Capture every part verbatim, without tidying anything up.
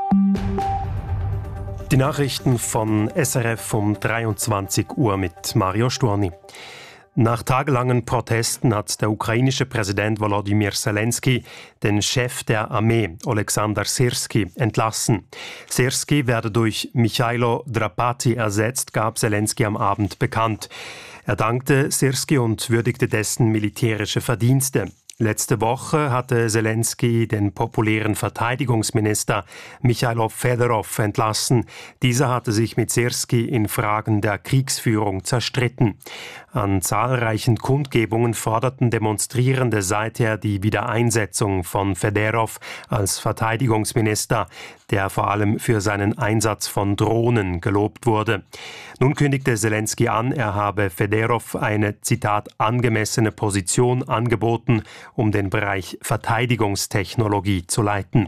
Die Nachrichten von S R F um dreiundzwanzig Uhr mit Mario Storni. Nach tagelangen Protesten hat der ukrainische Präsident Volodymyr Zelensky den Chef der Armee, Oleksandr Syrski, entlassen. Syrski werde durch Michailo Drapati ersetzt, gab Zelensky am Abend bekannt. Er dankte Syrski und würdigte dessen militärische Verdienste. Letzte Woche hatte Zelensky den populären Verteidigungsminister Michailo Fedorov entlassen. Dieser hatte sich mit Syrski in Fragen der Kriegsführung zerstritten. An zahlreichen Kundgebungen forderten Demonstrierende seither die Wiedereinsetzung von Fedorov als Verteidigungsminister, der vor allem für seinen Einsatz von Drohnen gelobt wurde. Nun kündigte Zelensky an, er habe Fedorov eine, Zitat, angemessene Position angeboten, um den Bereich Verteidigungstechnologie zu leiten.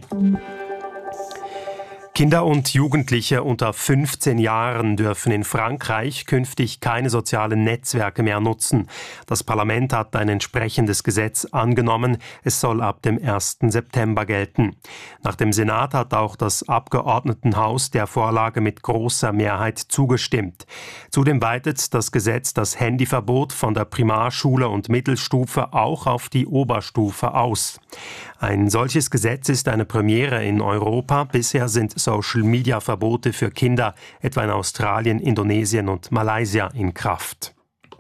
Kinder und Jugendliche unter fünfzehn Jahren dürfen in Frankreich künftig keine sozialen Netzwerke mehr nutzen. Das Parlament hat ein entsprechendes Gesetz angenommen. Es soll ab dem ersten September gelten. Nach dem Senat hat auch das Abgeordnetenhaus der Vorlage mit großer Mehrheit zugestimmt. Zudem weitet das Gesetz das Handyverbot von der Primarschule und Mittelstufe auch auf die Oberstufe aus. Ein solches Gesetz ist eine Premiere in Europa. Bisher sind Social-Media-Verbote für Kinder etwa in Australien, Indonesien und Malaysia in Kraft.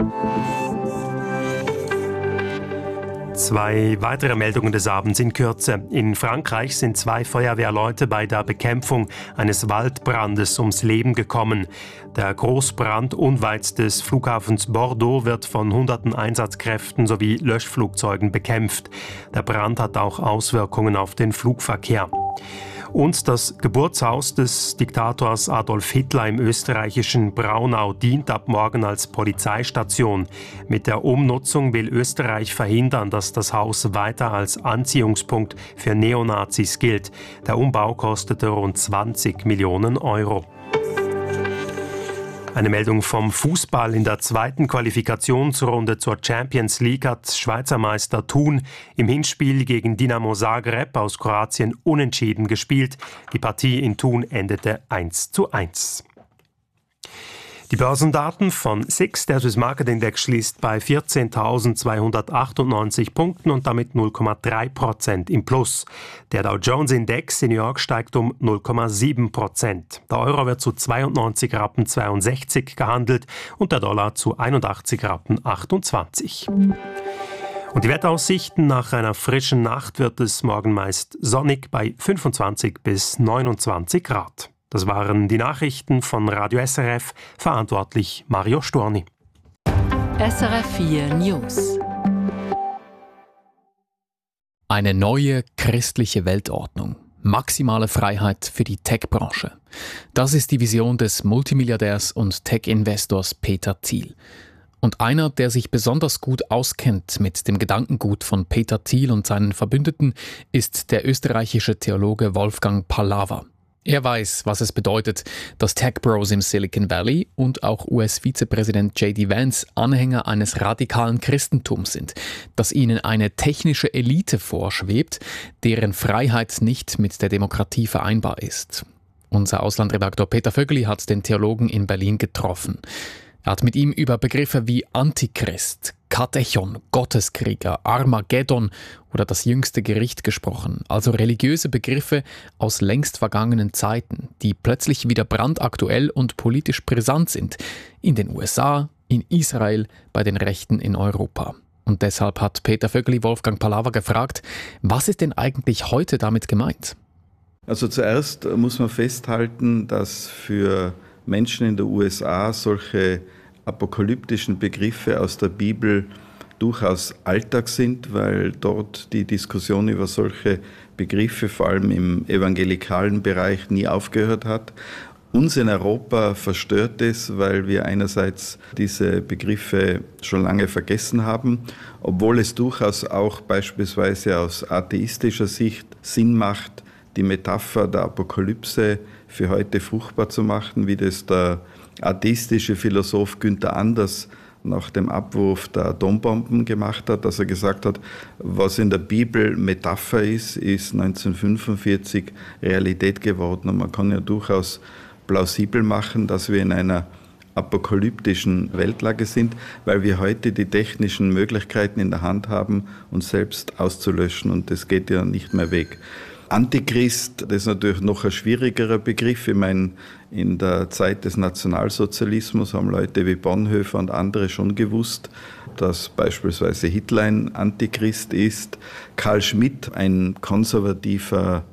Zwei weitere Meldungen des Abends in Kürze. In Frankreich sind zwei Feuerwehrleute bei der Bekämpfung eines Waldbrandes ums Leben gekommen. Der Großbrand unweit des Flughafens Bordeaux wird von hunderten Einsatzkräften sowie Löschflugzeugen bekämpft. Der Brand hat auch Auswirkungen auf den Flugverkehr. Und das Geburtshaus des Diktators Adolf Hitler im österreichischen Braunau dient ab morgen als Polizeistation. Mit der Umnutzung will Österreich verhindern, dass das Haus weiter als Anziehungspunkt für Neonazis gilt. Der Umbau kostete rund zwanzig Millionen Euro. Eine Meldung vom Fußball. In der zweiten Qualifikationsrunde zur Champions League hat Schweizer Meister Thun im Hinspiel gegen Dinamo Zagreb aus Kroatien unentschieden gespielt. Die Partie in Thun endete eins zu eins. Die Börsendaten von S I X, der Swiss Market Index, schließt bei vierzehntausendzweihundertachtundneunzig Punkten und damit null Komma drei Prozent im Plus. Der Dow Jones Index in New York steigt um null Komma sieben Prozent. Der Euro wird zu zweiundneunzig Rappen zweiundsechzig gehandelt und der Dollar zu einundachtzig Rappen achtundzwanzig. Und die Wetteraussichten: Nach einer frischen Nacht wird es morgen meist sonnig bei fünfundzwanzig bis neunundzwanzig Grad. Das waren die Nachrichten von Radio S R F, verantwortlich Mario Storni. S R F vier News. Eine neue christliche Weltordnung. Maximale Freiheit für die Tech-Branche. Das ist die Vision des Multimilliardärs und Tech-Investors Peter Thiel. Und einer, der sich besonders gut auskennt mit dem Gedankengut von Peter Thiel und seinen Verbündeten, ist der österreichische Theologe Wolfgang Pahlaver. Er weiß, was es bedeutet, dass Tech-Bros im Silicon Valley und auch U S-Vizepräsident J D Vance Anhänger eines radikalen Christentums sind, dass ihnen eine technische Elite vorschwebt, deren Freiheit nicht mit der Demokratie vereinbar ist. Unser Auslandredaktor Peter Vögeli hat den Theologen in Berlin getroffen. Er hat mit ihm über Begriffe wie Antichrist, Katechon, Gotteskrieger, Armageddon oder das jüngste Gericht gesprochen, also religiöse Begriffe aus längst vergangenen Zeiten, die plötzlich wieder brandaktuell und politisch brisant sind, in den U S A, in Israel, bei den Rechten in Europa. Und deshalb hat Peter Vögeli Wolfgang Pahlaver gefragt, was ist denn eigentlich heute damit gemeint? Also zuerst muss man festhalten, dass für Menschen in den U S A solche apokalyptischen Begriffe aus der Bibel durchaus Alltag sind, weil dort die Diskussion über solche Begriffe, vor allem im evangelikalen Bereich, nie aufgehört hat. Uns in Europa verstört es, weil wir einerseits diese Begriffe schon lange vergessen haben, obwohl es durchaus auch beispielsweise aus atheistischer Sicht Sinn macht, die Metapher der Apokalypse für heute fruchtbar zu machen, wie das der atheistische Philosoph Günther Anders nach dem Abwurf der Atombomben gemacht hat, dass er gesagt hat, was in der Bibel Metapher ist, ist neunzehnhundertfünfundvierzig Realität geworden. Und man kann ja durchaus plausibel machen, dass wir in einer apokalyptischen Weltlage sind, weil wir heute die technischen Möglichkeiten in der Hand haben, uns selbst auszulöschen, und das geht ja nicht mehr weg. Antichrist, das ist natürlich noch ein schwierigerer Begriff. Ich meine, in der Zeit des Nationalsozialismus haben Leute wie Bonhoeffer und andere schon gewusst, dass beispielsweise Hitler ein Antichrist ist. Carl Schmitt, ein konservativer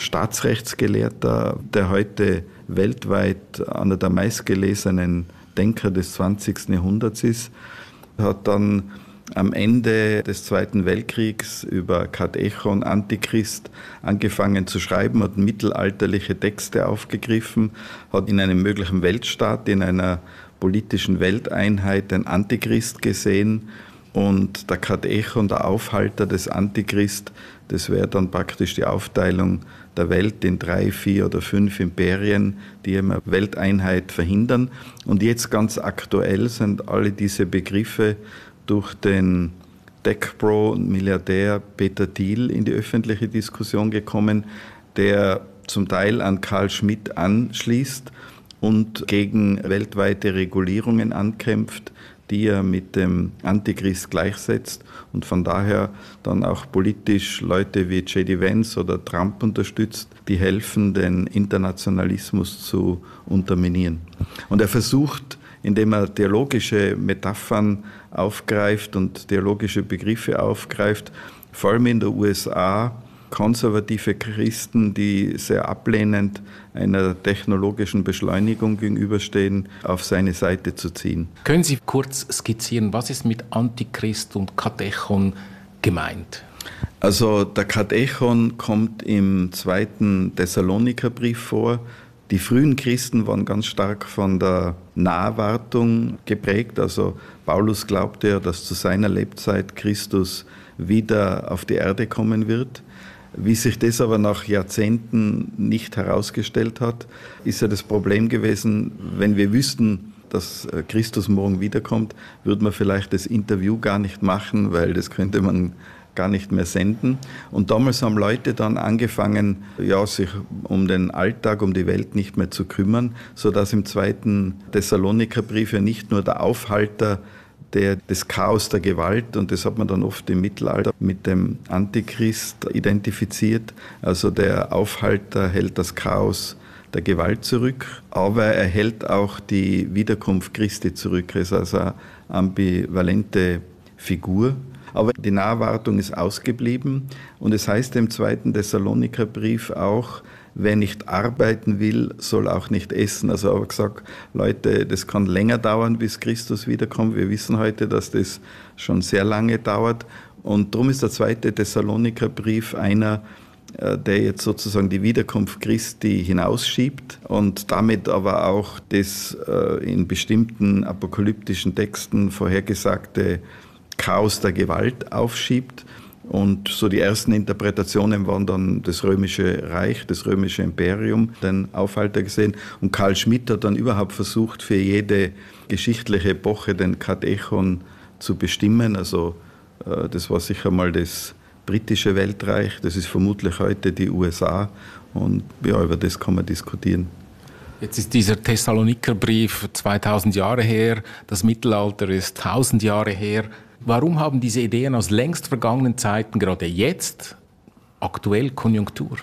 Staatsrechtsgelehrter, der heute weltweit einer der meistgelesenen Denker des zwanzigsten Jahrhunderts ist, hat dann am Ende des Zweiten Weltkriegs über Kadechon, Antichrist, angefangen zu schreiben, hat mittelalterliche Texte aufgegriffen, hat in einem möglichen Weltstaat, in einer politischen Welteinheit den Antichrist gesehen, und der Kadechon, der Aufhalter des Antichrist, das wäre dann praktisch die Aufteilung der Welt in drei, vier oder fünf Imperien, die eine Welteinheit verhindern. Und jetzt ganz aktuell sind alle diese Begriffe durch den Tech-Pro und Milliardär Peter Thiel in die öffentliche Diskussion gekommen, der zum Teil an Carl Schmitt anschließt und gegen weltweite Regulierungen ankämpft, die er mit dem Antichrist gleichsetzt und von daher dann auch politisch Leute wie J D Vance oder Trump unterstützt, die helfen, den Internationalismus zu unterminieren. Und er versucht, indem er theologische Metaphern aufgreift und theologische Begriffe aufgreift, vor allem in der U S A, konservative Christen, die sehr ablehnend einer technologischen Beschleunigung gegenüberstehen, auf seine Seite zu ziehen. Können Sie kurz skizzieren, was ist mit Antichrist und Kadechon gemeint? Also der Kadechon kommt im zweiten Thessalonikerbrief vor. Die frühen Christen waren ganz stark von der Naherwartung geprägt. Also Paulus glaubte ja, dass zu seiner Lebzeit Christus wieder auf die Erde kommen wird. Wie sich das aber nach Jahrzehnten nicht herausgestellt hat, ist ja das Problem gewesen, wenn wir wüssten, dass Christus morgen wiederkommt, würde man vielleicht das Interview gar nicht machen, weil das könnte man gar nicht mehr senden. Und damals haben Leute dann angefangen, ja, sich um den Alltag, um die Welt nicht mehr zu kümmern, sodass im zweiten Thessalonikerbrief ja nicht nur der Aufhalter der, des Chaos der Gewalt, und das hat man dann oft im Mittelalter mit dem Antichrist identifiziert, also der Aufhalter hält das Chaos der Gewalt zurück, aber er hält auch die Wiederkunft Christi zurück. Er ist also eine ambivalente Figur. Aber die Naherwartung ist ausgeblieben, und es heißt im zweiten Thessalonikerbrief auch, wer nicht arbeiten will, soll auch nicht essen. Also er hat gesagt, Leute, das kann länger dauern, bis Christus wiederkommt. Wir wissen heute, dass das schon sehr lange dauert, und darum ist der zweite Thessalonikerbrief einer, der jetzt sozusagen die Wiederkunft Christi hinausschiebt und damit aber auch das in bestimmten apokalyptischen Texten vorhergesagte Chaos der Gewalt aufschiebt. Und so die ersten Interpretationen waren dann das Römische Reich, das Römische Imperium, den Aufhalter gesehen. Und Carl Schmitt hat dann überhaupt versucht, für jede geschichtliche Epoche den Kadechon zu bestimmen. Also das war sicher mal das britische Weltreich, das ist vermutlich heute die U S A. Und ja, über das kann man diskutieren. Jetzt ist dieser Thessalonikerbrief zweitausend Jahre her, das Mittelalter ist tausend Jahre her. Warum haben diese Ideen aus längst vergangenen Zeiten gerade jetzt aktuell Konjunktur?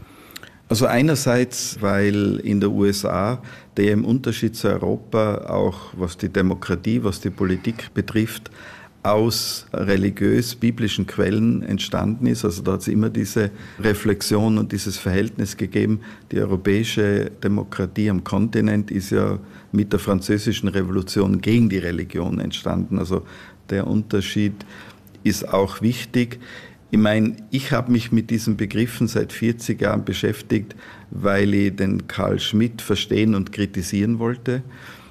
Also einerseits, weil in der U S A, der im Unterschied zu Europa auch was die Demokratie, was die Politik betrifft, aus religiös-biblischen Quellen entstanden ist. Also da hat es immer diese Reflexion und dieses Verhältnis gegeben. Die europäische Demokratie am Kontinent ist ja mit der Französischen Revolution gegen die Religion entstanden. Also der Unterschied ist auch wichtig. Ich meine, ich habe mich mit diesen Begriffen seit vierzig Jahren beschäftigt, weil ich den Carl Schmitt verstehen und kritisieren wollte.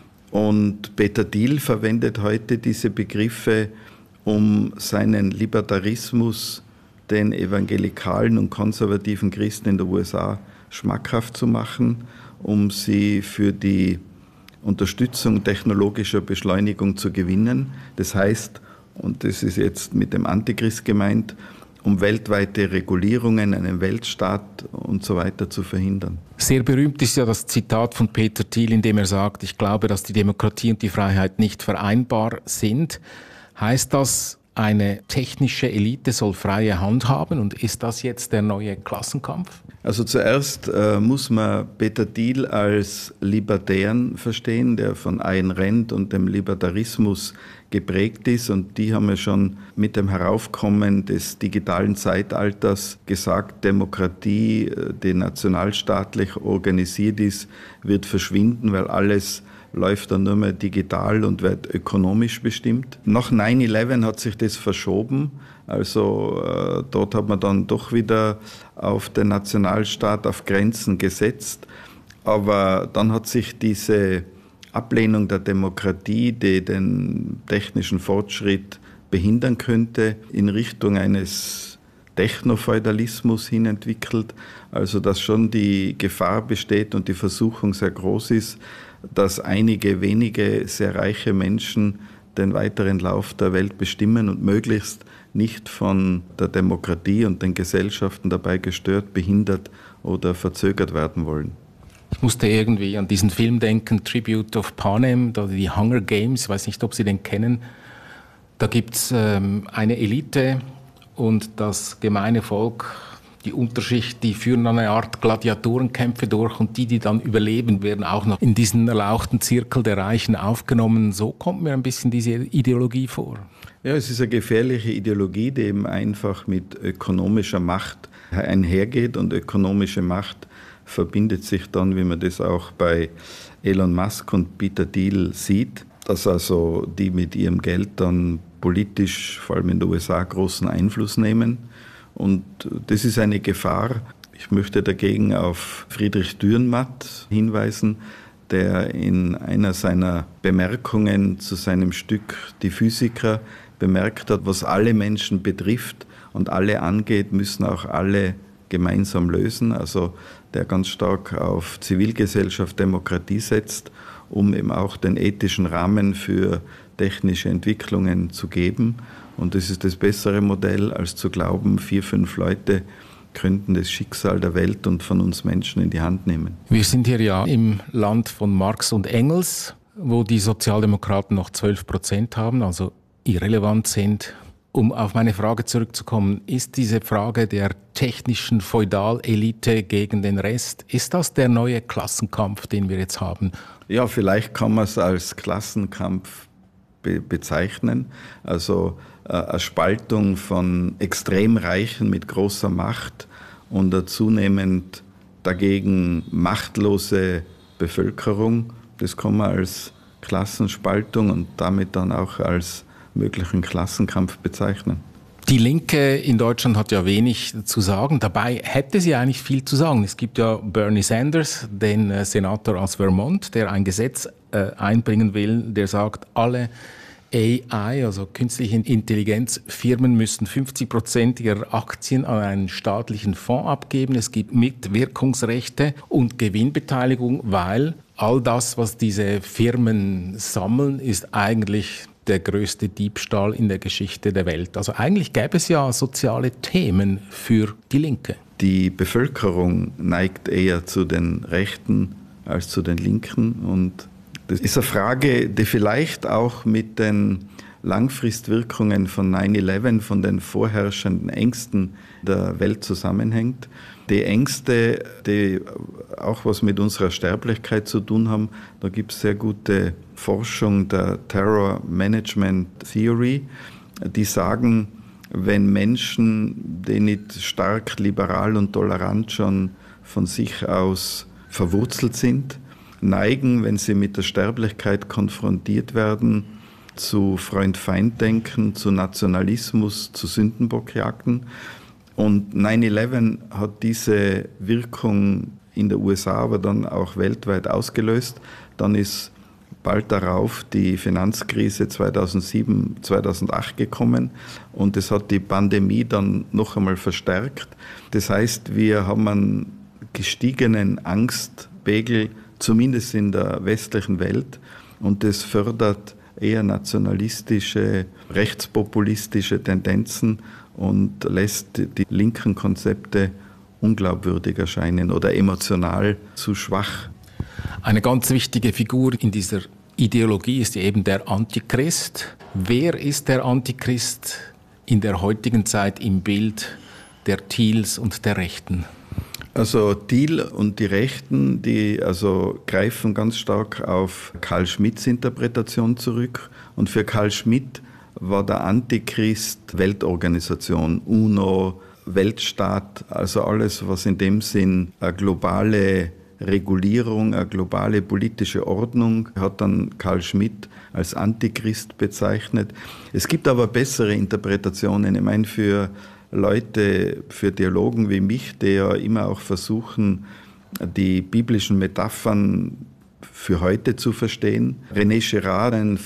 Und Peter Thiel verwendet heute diese Begriffe, um seinen Libertarismus den evangelikalen und konservativen Christen in der U S A schmackhaft zu machen, um sie für die Unterstützung technologischer Beschleunigung zu gewinnen. Das heißt, und das ist jetzt mit dem Antichrist gemeint, um weltweite Regulierungen, einen Weltstaat und so weiter zu verhindern. Sehr berühmt ist ja das Zitat von Peter Thiel, in dem er sagt, ich glaube, dass die Demokratie und die Freiheit nicht vereinbar sind. Heißt das, eine technische Elite soll freie Hand haben, und ist das jetzt der neue Klassenkampf? Also zuerst äh, muss man Peter Thiel als Libertären verstehen, der von Ayn Rand und dem Libertarismus geprägt ist, und die haben ja schon mit dem Heraufkommen des digitalen Zeitalters gesagt, Demokratie, die nationalstaatlich organisiert ist, wird verschwinden, weil alles läuft dann nur mehr digital und wird ökonomisch bestimmt. Nach neun elf hat sich das verschoben. Also äh, dort hat man dann doch wieder auf den Nationalstaat, auf Grenzen gesetzt. Aber dann hat sich diese Ablehnung der Demokratie, die den technischen Fortschritt behindern könnte, in Richtung eines Technofeudalismus hin entwickelt. Also dass schon die Gefahr besteht und die Versuchung sehr groß ist, dass einige wenige sehr reiche Menschen den weiteren Lauf der Welt bestimmen und möglichst nicht von der Demokratie und den Gesellschaften dabei gestört, behindert oder verzögert werden wollen. Ich musste irgendwie an diesen Film denken, Tribute of Panem, die Hunger Games, ich weiß nicht, ob Sie den kennen. Da gibt es ähm, eine Elite und das gemeine Volk, die Unterschicht, die führen eine Art Gladiatorenkämpfe durch, und die, die dann überleben, werden auch noch in diesen erlauchten Zirkel der Reichen aufgenommen. So kommt mir ein bisschen diese Ideologie vor. Ja, es ist eine gefährliche Ideologie, die eben einfach mit ökonomischer Macht einhergeht, und ökonomische Macht verbindet sich dann, wie man das auch bei Elon Musk und Peter Thiel sieht, dass also die mit ihrem Geld dann politisch, vor allem in den U S A, großen Einfluss nehmen. Und das ist eine Gefahr. Ich möchte dagegen auf Friedrich Dürrenmatt hinweisen, der in einer seiner Bemerkungen zu seinem Stück Die Physiker bemerkt hat, was alle Menschen betrifft und alle angeht, müssen auch alle gemeinsam lösen. Also der ganz stark auf Zivilgesellschaft, Demokratie setzt, um eben auch den ethischen Rahmen für technische Entwicklungen zu geben. Und das ist das bessere Modell, als zu glauben, vier, fünf Leute könnten das Schicksal der Welt und von uns Menschen in die Hand nehmen. Wir sind hier ja im Land von Marx und Engels, wo die Sozialdemokraten noch zwölf Prozent haben, also irrelevant sind. Um auf meine Frage zurückzukommen, ist diese Frage der technischen Feudalelite gegen den Rest, ist das der neue Klassenkampf, den wir jetzt haben? Ja, vielleicht kann man es als Klassenkampf be- bezeichnen. Also äh, eine Spaltung von Extremreichen mit großer Macht und eine zunehmend dagegen machtlose Bevölkerung. Das kann man als Klassenspaltung und damit dann auch als möglichen Klassenkampf bezeichnen. Die Linke in Deutschland hat ja wenig zu sagen. Dabei hätte sie eigentlich viel zu sagen. Es gibt ja Bernie Sanders, den äh, Senator aus Vermont, der ein Gesetz äh, einbringen will, der sagt, alle A I, also künstliche Intelligenzfirmen, müssen fünfzig Prozent ihrer Aktien an einen staatlichen Fonds abgeben. Es gibt Mitwirkungsrechte und Gewinnbeteiligung, weil all das, was diese Firmen sammeln, ist eigentlich der größte Diebstahl in der Geschichte der Welt. Also eigentlich gäbe es ja soziale Themen für die Linke. Die Bevölkerung neigt eher zu den Rechten als zu den Linken. Und das ist eine Frage, die vielleicht auch mit den Langfristwirkungen von neun elf, von den vorherrschenden Ängsten der Welt zusammenhängt. Die Ängste, die auch was mit unserer Sterblichkeit zu tun haben, da gibt es sehr gute Forschung der Terror Management Theory, die sagen, wenn Menschen, die nicht stark liberal und tolerant schon von sich aus verwurzelt sind, neigen, wenn sie mit der Sterblichkeit konfrontiert werden, zu Freund-Feind-Denken, zu Nationalismus, zu Sündenbockjagden. Und neun elf hat diese Wirkung in den U S A, aber dann auch weltweit ausgelöst. Dann ist bald darauf die Finanzkrise zweitausendsieben, zweitausendacht gekommen und das hat die Pandemie dann noch einmal verstärkt. Das heißt, wir haben einen gestiegenen Angstpegel zumindest in der westlichen Welt. Und das fördert eher nationalistische, rechtspopulistische Tendenzen und lässt die linken Konzepte unglaubwürdig erscheinen oder emotional zu schwach. Eine ganz wichtige Figur in dieser Ideologie ist eben der Antichrist. Wer ist der Antichrist in der heutigen Zeit im Bild der Thiels und der Rechten? Also Thiel und die Rechten, die also greifen ganz stark auf Carl Schmitts Interpretation zurück. Und für Carl Schmitt war der Antichrist Weltorganisation, UNO, Weltstaat, also alles, was in dem Sinn eine globale Regulierung, eine globale politische Ordnung, hat dann Carl Schmitt als Antichrist bezeichnet. Es gibt aber bessere Interpretationen. Ich meine, für Leute, für Theologen wie mich, die ja immer auch versuchen, die biblischen Metaphern für heute zu verstehen. René Girard, ein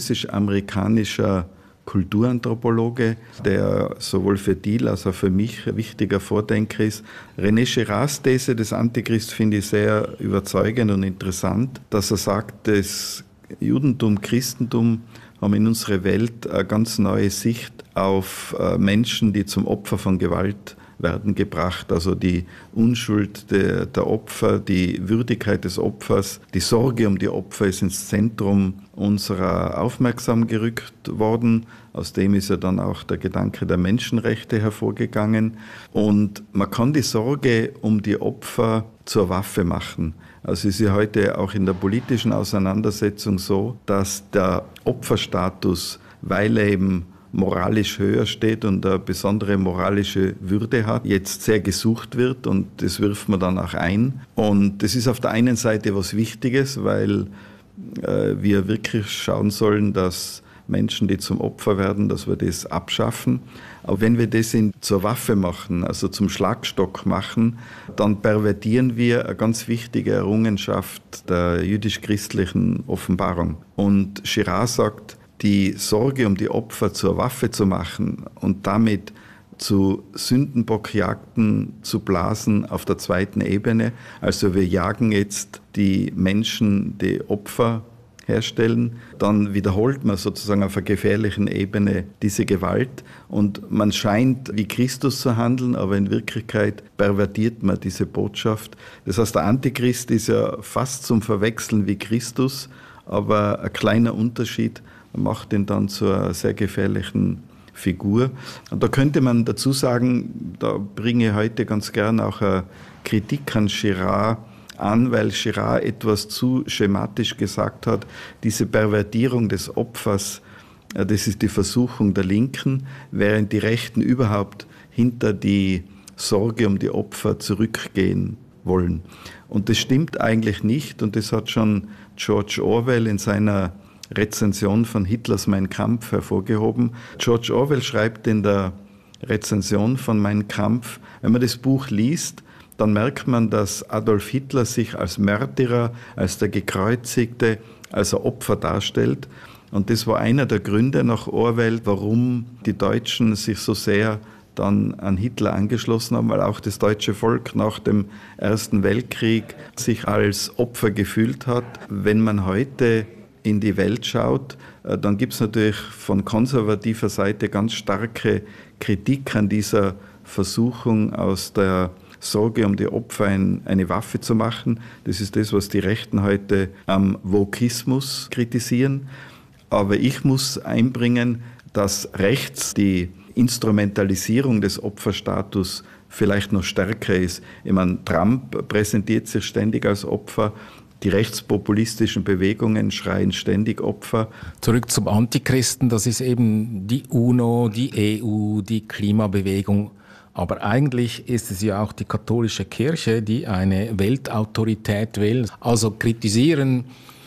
französisch-amerikanischer Kulturanthropologe, der sowohl für Thiel als auch für mich ein wichtiger Vordenker ist. René Girards These des Antichrist finde ich sehr überzeugend und interessant, dass er sagt, das Judentum, Christentum haben in unserer Welt eine ganz neue Sicht auf Menschen, die zum Opfer von Gewalt werden gebracht. Also die Unschuld der, der Opfer, die Würdigkeit des Opfers, die Sorge um die Opfer ist ins Zentrum unserer Aufmerksamkeit gerückt worden. Aus dem ist ja dann auch der Gedanke der Menschenrechte hervorgegangen. Und man kann die Sorge um die Opfer zur Waffe machen. Also es ist ja heute auch in der politischen Auseinandersetzung so, dass der Opferstatus, weil er eben moralisch höher steht und eine besondere moralische Würde hat, jetzt sehr gesucht wird und das wirft man dann auch ein. Und das ist auf der einen Seite was Wichtiges, weil äh, wir wirklich schauen sollen, dass Menschen, die zum Opfer werden, dass wir das abschaffen. Aber wenn wir das in, zur Waffe machen, also zum Schlagstock machen, dann pervertieren wir eine ganz wichtige Errungenschaft der jüdisch-christlichen Offenbarung. Und Girard sagt, die Sorge um die Opfer zur Waffe zu machen und damit zu Sündenbockjagden zu blasen auf der zweiten Ebene. Also wir jagen jetzt die Menschen, die Opfer herstellen, dann wiederholt man sozusagen auf einer gefährlichen Ebene diese Gewalt und man scheint wie Christus zu handeln, aber in Wirklichkeit pervertiert man diese Botschaft. Das heißt, der Antichrist ist ja fast zum Verwechseln wie Christus, aber ein kleiner Unterschied macht ihn dann zu einer sehr gefährlichen Figur. Und da könnte man dazu sagen, da bringe ich heute ganz gern auch eine Kritik an Girard an, weil Girard etwas zu schematisch gesagt hat, diese Pervertierung des Opfers, das ist die Versuchung der Linken, während die Rechten überhaupt hinter die Sorge um die Opfer zurückgehen wollen. Und das stimmt eigentlich nicht und das hat schon George Orwell in seiner Rezension von Hitlers Mein Kampf hervorgehoben. George Orwell schreibt in der Rezension von Mein Kampf, wenn man das Buch liest, dann merkt man, dass Adolf Hitler sich als Märtyrer, als der Gekreuzigte, als ein Opfer darstellt. Und das war einer der Gründe nach Orwell, warum die Deutschen sich so sehr dann an Hitler angeschlossen haben, weil auch das deutsche Volk nach dem Ersten Weltkrieg sich als Opfer gefühlt hat. Wenn man heute in die Welt schaut, dann gibt es natürlich von konservativer Seite ganz starke Kritik an dieser Versuchung, aus der Sorge um die Opfer ein, eine Waffe zu machen. Das ist das, was die Rechten heute am Wokismus kritisieren. Aber ich muss einbringen, dass rechts die Instrumentalisierung des Opferstatus vielleicht noch stärker ist. Ich meine, Trump präsentiert sich ständig als Opfer. Die rechtspopulistischen Bewegungen schreien ständig Opfer. Zurück zum Antichristen, das ist eben die UNO, die E U, die Klimabewegung. Aber eigentlich ist es ja auch die katholische Kirche, die eine Weltautorität will. Also kritisieren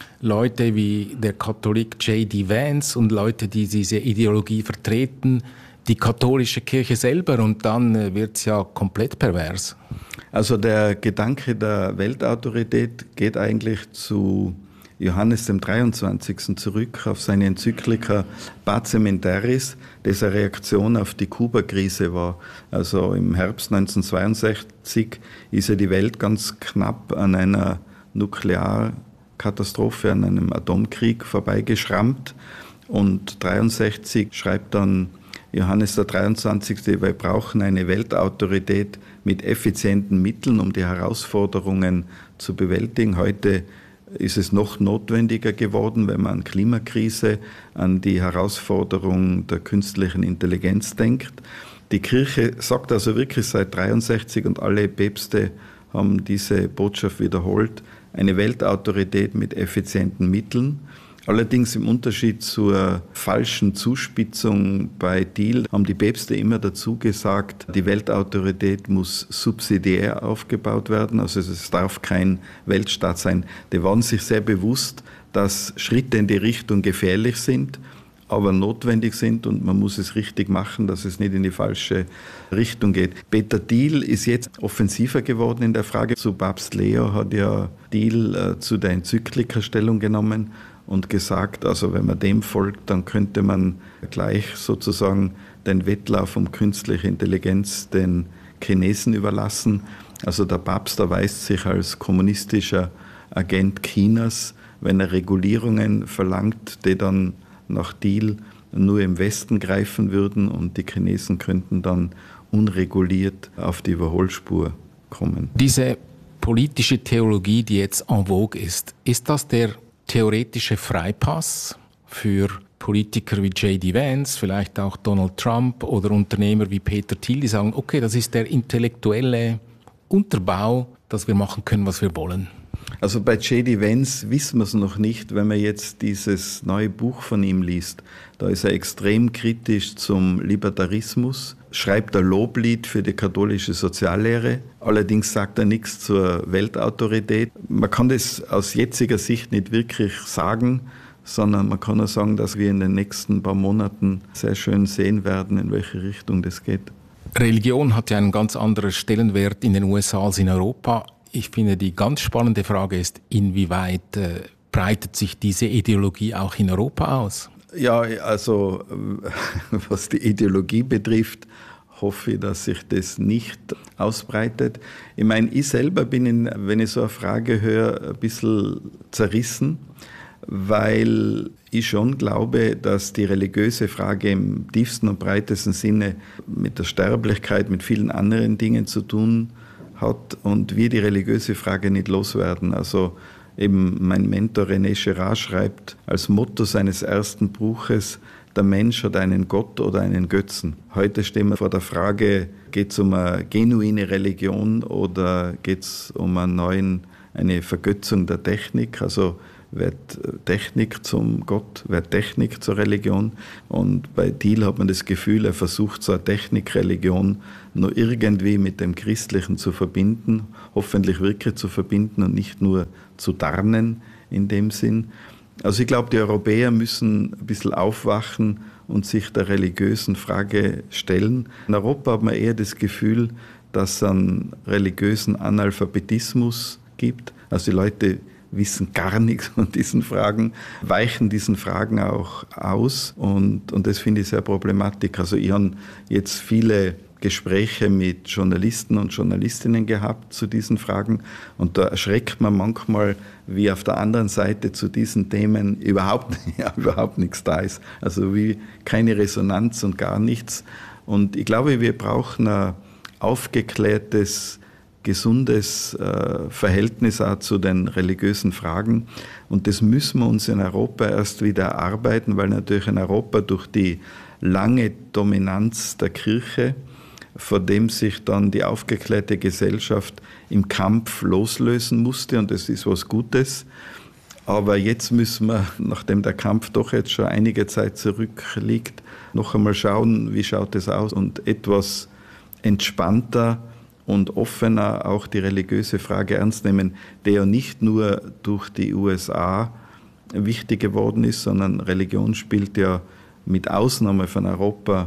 Leute wie der Katholik J D Vance und Leute, die diese Ideologie vertreten, die katholische Kirche selber und dann wird es ja komplett pervers. Also der Gedanke der Weltautorität geht eigentlich zu Johannes dem dreiundzwanzigsten zurück, auf seine Enzyklika Pacem in Terris, das eine Reaktion auf die Kuba-Krise war. Also im Herbst neunzehnhundertzweiundsechzig ist ja die Welt ganz knapp an einer Nuklearkatastrophe, an einem Atomkrieg vorbeigeschrammt. Und dreiundsechzig schreibt dann Johannes der dreiundzwanzigste, wir brauchen eine Weltautorität mit effizienten Mitteln, um die Herausforderungen zu bewältigen. Heute ist es noch notwendiger geworden, wenn man an Klimakrise, an die Herausforderung der künstlichen Intelligenz denkt. Die Kirche sagt also wirklich seit dreiundsechzig und alle Päpste haben diese Botschaft wiederholt, eine Weltautorität mit effizienten Mitteln. Allerdings im Unterschied zur falschen Zuspitzung bei Thiel haben die Päpste immer dazu gesagt, die Weltautorität muss subsidiär aufgebaut werden, also es darf kein Weltstaat sein. Die waren sich sehr bewusst, dass Schritte in die Richtung gefährlich sind, aber notwendig sind und man muss es richtig machen, dass es nicht in die falsche Richtung geht. Peter Thiel ist jetzt offensiver geworden in der Frage. Zu Papst Leo hat ja Thiel äh, zu der Enzyklika Stellung genommen und gesagt, also wenn man dem folgt, dann könnte man gleich sozusagen den Wettlauf um künstliche Intelligenz den Chinesen überlassen. Also der Papst erweist sich als kommunistischer Agent Chinas, wenn er Regulierungen verlangt, die dann nach Thiel nur im Westen greifen würden und die Chinesen könnten dann unreguliert auf die Überholspur kommen. Diese politische Theologie, die jetzt en vogue ist, ist das der theoretische Freipass für Politiker wie J D Vance, vielleicht auch Donald Trump oder Unternehmer wie Peter Thiel, die sagen, okay, das ist der intellektuelle Unterbau, dass wir machen können, was wir wollen? Also bei J D Vance wissen wir es noch nicht, wenn man jetzt dieses neue Buch von ihm liest. Da ist er extrem kritisch zum Libertarismus, schreibt ein Loblied für die katholische Soziallehre. Allerdings sagt er nichts zur Weltautorität. Man kann das aus jetziger Sicht nicht wirklich sagen, sondern man kann nur sagen, dass wir in den nächsten paar Monaten sehr schön sehen werden, in welche Richtung das geht. Religion hat ja einen ganz anderen Stellenwert in den U S A als in Europa. Ich finde, die ganz spannende Frage ist, inwieweit äh, breitet sich diese Ideologie auch in Europa aus? Ja, also was die Ideologie betrifft, hoffe ich, dass sich das nicht ausbreitet. Ich meine, ich selber bin, in, wenn ich so eine Frage höre, ein bisschen zerrissen, weil ich schon glaube, dass die religiöse Frage im tiefsten und breitesten Sinne mit der Sterblichkeit, mit vielen anderen Dingen zu tun hat und wir die religiöse Frage nicht loswerden. Also eben mein Mentor René Girard schreibt als Motto seines ersten Buches, der Mensch hat einen Gott oder einen Götzen. Heute stehen wir vor der Frage, geht es um eine genuine Religion oder geht es um einen neuen, eine Vergötzung der Technik? Also wird Technik zum Gott, wird Technik zur Religion. Und bei Thiel hat man das Gefühl, er versucht so eine Technikreligion nur irgendwie mit dem Christlichen zu verbinden, hoffentlich wirklich zu verbinden und nicht nur zu tarnen in dem Sinn. Also ich glaube, die Europäer müssen ein bisschen aufwachen und sich der religiösen Frage stellen. In Europa hat man eher das Gefühl, dass es einen religiösen Analphabetismus gibt. Also die Leute wissen gar nichts von diesen Fragen, weichen diesen Fragen auch aus und, und das finde ich sehr problematisch. Also ich habe jetzt viele Gespräche mit Journalisten und Journalistinnen gehabt zu diesen Fragen und da erschreckt man manchmal, wie auf der anderen Seite zu diesen Themen überhaupt, ja, überhaupt nichts da ist. Also wie keine Resonanz und gar nichts. Und ich glaube, wir brauchen ein aufgeklärtes, gesundes äh, Verhältnis auch zu den religiösen Fragen. Und das müssen wir uns in Europa erst wieder erarbeiten, weil natürlich in Europa durch die lange Dominanz der Kirche, vor dem sich dann die aufgeklärte Gesellschaft im Kampf loslösen musste, und das ist was Gutes. Aber jetzt müssen wir, nachdem der Kampf doch jetzt schon einige Zeit zurückliegt, noch einmal schauen, wie schaut es aus und etwas entspannter und offener auch die religiöse Frage ernst nehmen, die ja nicht nur durch die U S A wichtig geworden ist, sondern Religion spielt ja mit Ausnahme von Europa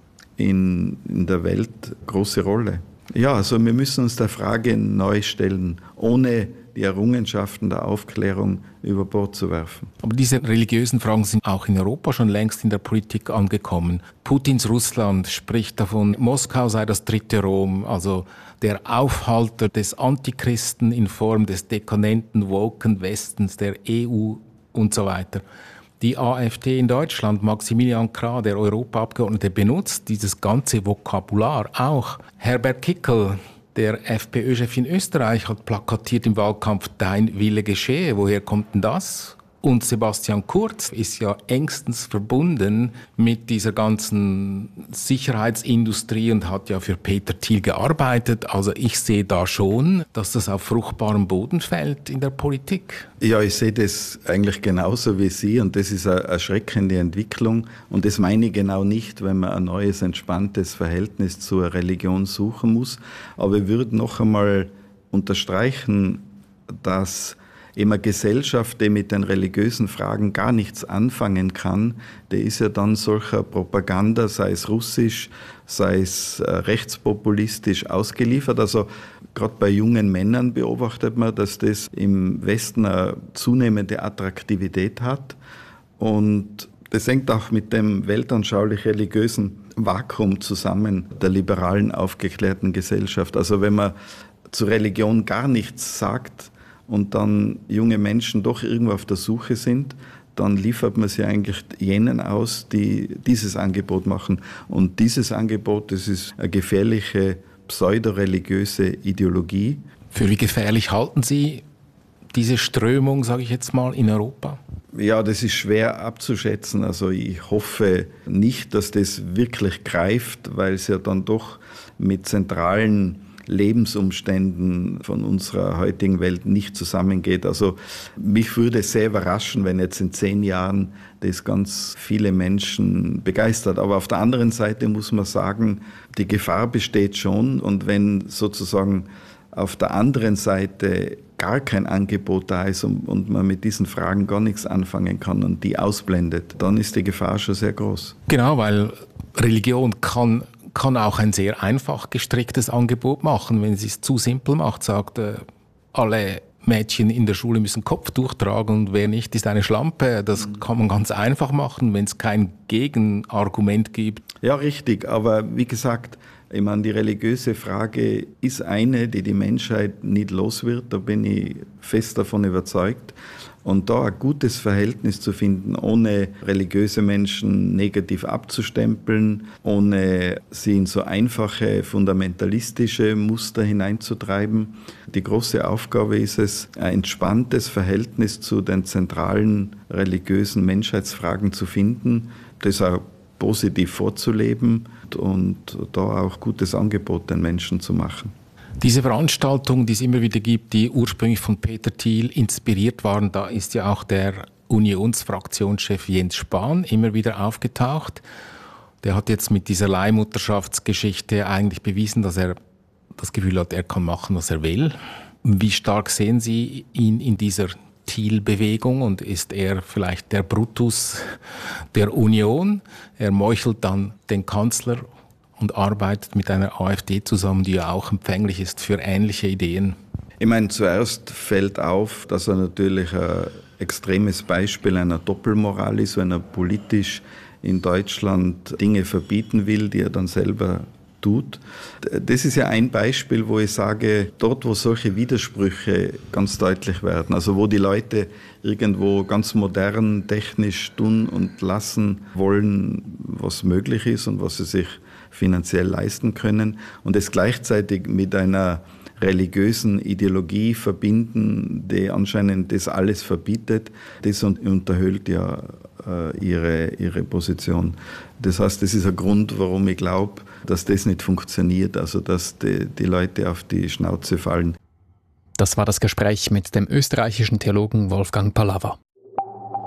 in, in der Welt große Rolle. Ja, also wir müssen uns der Frage neu stellen, ohne die Errungenschaften der Aufklärung über Bord zu werfen. Aber diese religiösen Fragen sind auch in Europa schon längst in der Politik angekommen. Putins Russland spricht davon, Moskau sei das dritte Rom, also der Aufhalter des Antichristen in Form des dekadenten, woken Westens, der E U und so weiter. Die AfD in Deutschland, Maximilian Krah, der Europaabgeordnete, benutzt dieses ganze Vokabular auch. Herbert Kickl, der FPÖ-Chef in Österreich, hat plakatiert im Wahlkampf «Dein Wille geschehe». Woher kommt denn das? Und Sebastian Kurz ist ja engstens verbunden mit dieser ganzen Sicherheitsindustrie und hat ja für Peter Thiel gearbeitet. Also ich sehe da schon, dass das auf fruchtbarem Boden fällt in der Politik. Ja, ich sehe das eigentlich genauso wie Sie und das ist eine erschreckende Entwicklung. Und das meine ich genau nicht, wenn man ein neues, entspanntes Verhältnis zur Religion suchen muss. Aber ich würde noch einmal unterstreichen, dass eben eine Gesellschaft, die mit den religiösen Fragen gar nichts anfangen kann, die ist ja dann solcher Propaganda, sei es russisch, sei es rechtspopulistisch, ausgeliefert. Also gerade bei jungen Männern beobachtet man, dass das im Westen eine zunehmende Attraktivität hat. Und das hängt auch mit dem weltanschaulich-religiösen Vakuum zusammen, der liberalen, aufgeklärten Gesellschaft. Also wenn man zur Religion gar nichts sagt, und dann junge Menschen doch irgendwo auf der Suche sind, dann liefert man sie eigentlich jenen aus, die dieses Angebot machen. Und dieses Angebot, das ist eine gefährliche pseudoreligiöse Ideologie. Für wie gefährlich halten Sie diese Strömung, sage ich jetzt mal, in Europa? Ja, das ist schwer abzuschätzen. Also ich hoffe nicht, dass das wirklich greift, weil es ja dann doch mit zentralen Lebensumständen von unserer heutigen Welt nicht zusammengeht. Also mich würde sehr überraschen, wenn jetzt in zehn Jahren das ganz viele Menschen begeistert. Aber auf der anderen Seite muss man sagen, die Gefahr besteht schon. Und wenn sozusagen auf der anderen Seite gar kein Angebot da ist und, und man mit diesen Fragen gar nichts anfangen kann und die ausblendet, dann ist die Gefahr schon sehr groß. Genau, weil Religion kann kann auch ein sehr einfach gestricktes Angebot machen, wenn sie es zu simpel macht, sagt, äh, alle Mädchen in der Schule müssen Kopftuch tragen und wer nicht, ist eine Schlampe. Das kann man ganz einfach machen, wenn es kein Gegenargument gibt. Ja, richtig, aber wie gesagt, ich meine, die religiöse Frage ist eine, die die Menschheit nicht los wird, da bin ich fest davon überzeugt. Und da ein gutes Verhältnis zu finden, ohne religiöse Menschen negativ abzustempeln, ohne sie in so einfache, fundamentalistische Muster hineinzutreiben. Die große Aufgabe ist es, ein entspanntes Verhältnis zu den zentralen religiösen Menschheitsfragen zu finden, das auch positiv vorzuleben und da auch gutes Angebot den Menschen zu machen. Diese Veranstaltungen, die es immer wieder gibt, die ursprünglich von Peter Thiel inspiriert waren, da ist ja auch der Unionsfraktionschef Jens Spahn immer wieder aufgetaucht. Der hat jetzt mit dieser Leihmutterschaftsgeschichte eigentlich bewiesen, dass er das Gefühl hat, er kann machen, was er will. Wie stark sehen Sie ihn in dieser Thiel-Bewegung und ist er vielleicht der Brutus der Union? Er meuchelt dann den Kanzler und arbeitet mit einer AfD zusammen, die ja auch empfänglich ist für ähnliche Ideen. Ich meine, zuerst fällt auf, dass er natürlich ein extremes Beispiel einer Doppelmoral ist, wenn er politisch in Deutschland Dinge verbieten will, die er dann selber tut. Das ist ja ein Beispiel, wo ich sage, dort, wo solche Widersprüche ganz deutlich werden, also wo die Leute irgendwo ganz modern, technisch tun und lassen wollen, was möglich ist und was sie sich finanziell leisten können und es gleichzeitig mit einer religiösen Ideologie verbinden, die anscheinend das alles verbietet, das unterhöhlt ja äh, ihre, ihre Position. Das heißt, das ist ein Grund, warum ich glaube, dass das nicht funktioniert, also dass die, die Leute auf die Schnauze fallen. Das war das Gespräch mit dem österreichischen Theologen Wolfgang Pallava.